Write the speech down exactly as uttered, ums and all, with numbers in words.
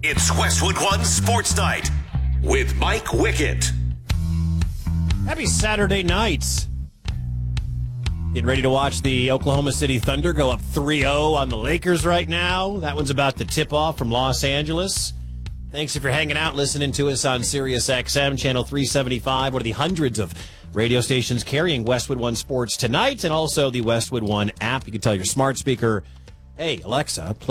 It's Westwood One Sports Night with Mike Wickett. Happy Saturday night. Getting ready to watch the Oklahoma City Thunder go up three oh on the Lakers right now. That one's about to tip off from Los Angeles. Thanks if you're hanging out, listening to us on Sirius X M, channel three seventy-five, one of the hundreds of radio stations carrying Westwood One Sports tonight, and also the Westwood One app. You can tell your smart speaker, hey, Alexa, play